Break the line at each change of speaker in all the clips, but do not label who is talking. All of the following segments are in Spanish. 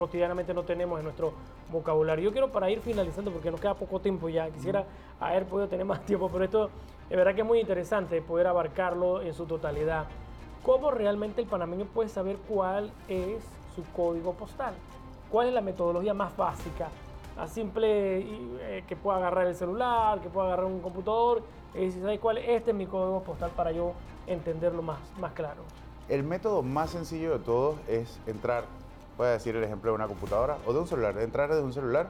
cotidianamente no tenemos en nuestro vocabulario. Yo quiero, para ir finalizando, porque nos queda poco tiempo ya, quisiera haber podido tener más tiempo, pero esto de verdad que es muy interesante poder abarcarlo en su totalidad. ¿Cómo realmente el panameño puede saber cuál es su código postal? ¿Cuál es la metodología más básica? A simple que pueda agarrar el celular, que pueda agarrar un computador y decir, ¿sabes cuál? Este es mi código postal para yo entenderlo más claro.
El método más sencillo de todos es entrar, voy a decir el ejemplo de una computadora o de un celular, entrar desde un celular,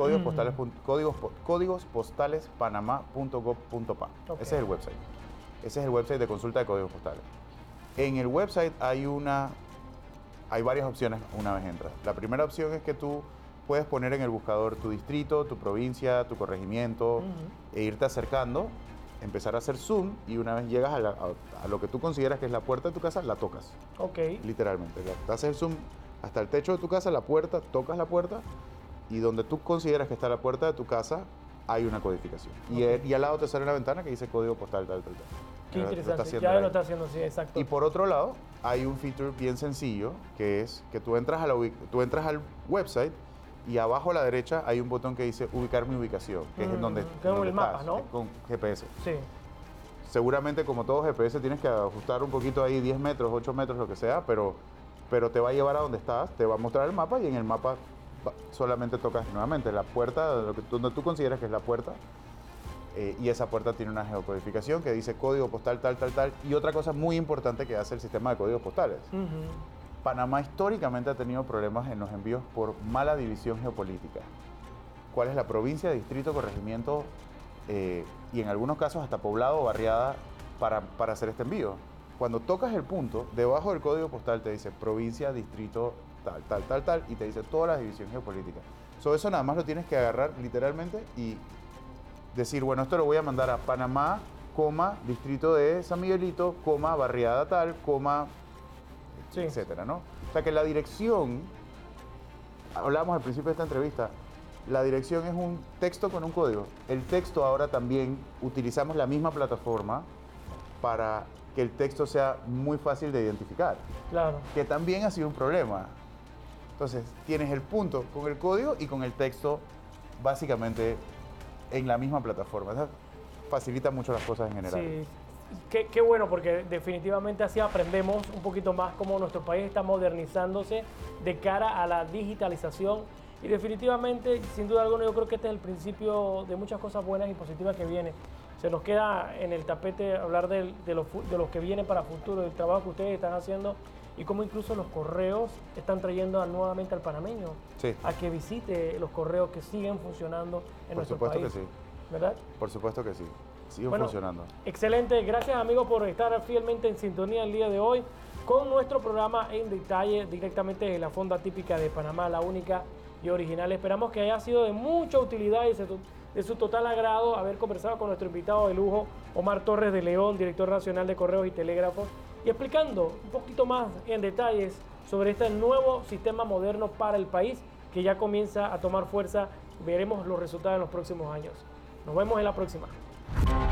códigos postales panamá.gov.pa.
Okay.
Ese es el website. Ese es el website de consulta de códigos postales. En el website hay varias opciones una vez entras. La primera opción es que tú puedes poner en el buscador tu distrito, tu provincia, tu corregimiento e irte acercando, empezar a hacer zoom y una vez llegas a lo que tú consideras que es la puerta de tu casa, la tocas.
Ok.
Literalmente. Te haces el zoom hasta el techo de tu casa, la puerta, tocas la puerta y donde tú consideras que está la puerta de tu casa hay una codificación. Okay. Y al lado te sale una ventana que dice código postal tal.
Qué interesante, ya lo está haciendo, sí, exacto.
Y por otro lado, hay un feature bien sencillo que es que tú entras al website y abajo a la derecha hay un botón que dice ubicar mi ubicación, que es en donde
el mapa, ¿no?
Con GPS.
Sí.
Seguramente, como todo GPS, tienes que ajustar un poquito ahí, 10 metros, 8 metros, lo que sea, pero te va a llevar a donde estás, te va a mostrar el mapa y en el mapa solamente tocas nuevamente la puerta, donde tú consideras que es la puerta, y esa puerta tiene una geocodificación que dice código postal tal. Y otra cosa muy importante que hace el sistema de códigos postales. Panamá históricamente ha tenido problemas en los envíos por mala división geopolítica. ¿Cuál es la provincia, distrito, corregimiento y en algunos casos hasta poblado o barriada para hacer este envío? Cuando tocas el punto, debajo del código postal te dice provincia, distrito, tal, y te dice toda la división geopolítica. Eso nada más lo tienes que agarrar literalmente y decir, bueno, esto lo voy a mandar a Panamá, distrito de San Miguelito, barriada tal, sí, etcétera, ¿no? O sea que la dirección, hablábamos al principio de esta entrevista, la dirección es un texto con un código. El texto ahora también utilizamos la misma plataforma para que el texto sea muy fácil de identificar.
Claro.
Que también ha sido un problema. Entonces, tienes el punto con el código y con el texto básicamente en la misma plataforma. Eso facilita mucho las cosas en general.
Sí. Qué bueno, porque definitivamente así aprendemos un poquito más cómo nuestro país está modernizándose de cara a la digitalización y definitivamente, sin duda alguna, yo creo que este es el principio de muchas cosas buenas y positivas que vienen. Se nos queda en el tapete hablar de los que vienen para futuro, del trabajo que ustedes están haciendo y cómo incluso los correos están trayendo nuevamente al panameño a que visite los correos que siguen funcionando en nuestro país. Por supuesto que sí. ¿Verdad?
Por supuesto que sí. Siguen funcionando.
Excelente. Gracias, amigos, por estar fielmente en sintonía el día de hoy con nuestro programa En Detalle, directamente de la Fonda Típica de Panamá, la única y original. Esperamos que haya sido de mucha utilidad y de su total agrado haber conversado con nuestro invitado de lujo, Omar Torres de León, director nacional de Correos y Telégrafos, y explicando un poquito más en detalles sobre este nuevo sistema moderno para el país que ya comienza a tomar fuerza. Veremos los resultados en los próximos años. Nos vemos en la próxima.